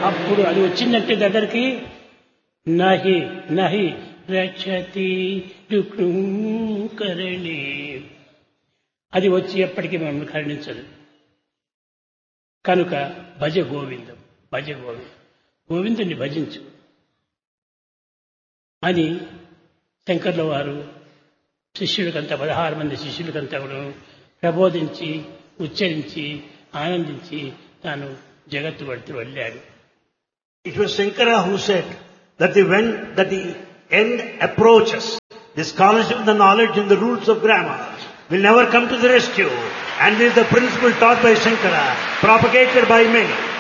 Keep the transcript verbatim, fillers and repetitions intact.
అప్పుడు అది వచ్చిందంటే దగ్గరికి నహి నహి రక్షతి కరణి, అది వచ్చి ఎప్పటికీ మమ్మల్ని కరుణించదు. కనుక భజ గోవిందం, భజ గోవిందం, గోవిందుని భజించు అని శంకర్ల వారు శిష్యులకంతా, పదహారు మంది శిష్యులకంతా కూడా ప్రబోధించి ఉచ్చరించి ఆనందించి తాను జగత్తు పడుతూ వెళ్ళాడు. It was Shankara who said that the when that the end approaches, the scholarship, the knowledge and the rules of grammar will never come to the rescue, and this is the principle taught by Shankara, propagated by many.